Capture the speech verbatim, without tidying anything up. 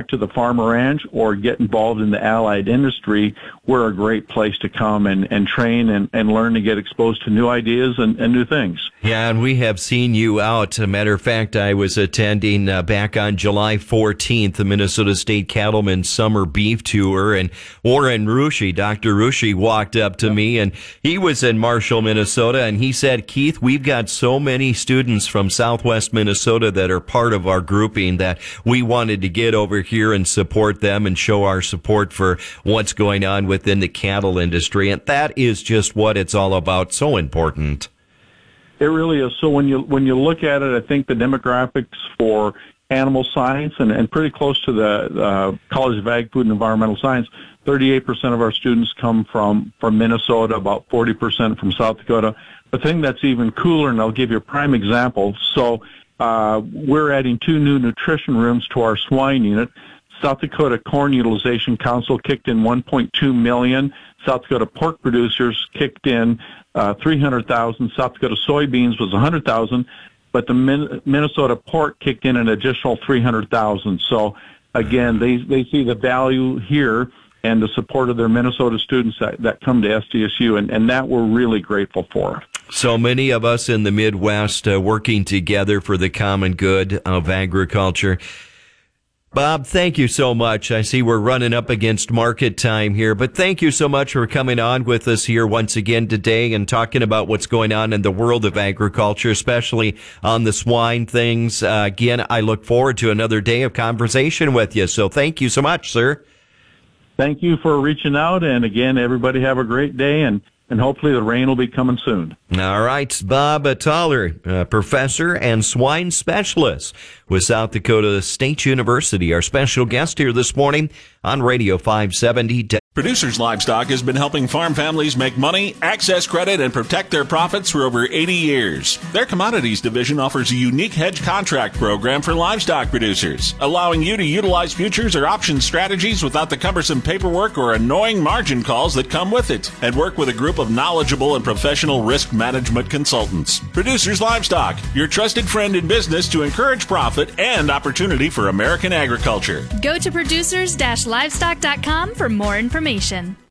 back to the farmer ranch or get involved in the allied industry, we're a great place to come and, and train and, and learn to get exposed to new ideas and, and new things. Yeah, and we have seen you out. As a matter of fact, I was attending uh, back on July fourteenth, the Minnesota State Cattlemen's Summer Beef Tour, and Warren Rushi, Doctor Rushi, walked up to me, and he was in Marshall, Minnesota, and he said, Keith, we've got so many students from Southwest Minnesota that are part of our grouping that we wanted to get over here and support them and show our support for what's going on within the cattle industry. And that is just what it's all about. So important. It really is. So when you when you look at it, I think the demographics for animal science and, and pretty close to the uh, College of Ag, Food, and Environmental Science, thirty-eight percent of our students come from, from Minnesota, about forty percent from South Dakota. The thing that's even cooler, and I'll give you a prime example. So uh, we're adding two new nutrition rooms to our swine unit. South Dakota Corn Utilization Council kicked in one point two million dollars. South Dakota pork producers kicked in uh, three hundred thousand dollars. South Dakota soybeans was one hundred thousand dollars. But the Min- Minnesota pork kicked in an additional three hundred thousand dollars. So, again, they, they see the value here and the support of their Minnesota students that, that come to S D S U, and, and that we're really grateful for. So many of us in the Midwest uh, working together for the common good of agriculture. Bob, thank you so much. I see we're running up against market time here, but thank you so much for coming on with us here once again today and talking about what's going on in the world of agriculture, especially on the swine things. Uh, again, I look forward to another day of conversation with you. So thank you so much, sir. Thank you for reaching out. And again, everybody have a great day, and and hopefully the rain will be coming soon. All right. Bob Toller, uh, professor and swine specialist with South Dakota State University, our special guest here this morning on Radio five seventy. Producers Livestock has been helping farm families make money, access credit, and protect their profits for over eighty years. Their commodities division offers a unique hedge contract program for livestock producers, allowing you to utilize futures or option strategies without the cumbersome paperwork or annoying margin calls that come with it, and work with a group of knowledgeable and professional risk management consultants. Producers Livestock, your trusted friend in business to encourage profit and opportunity for American agriculture. Go to producers dash livestock dot com for more information.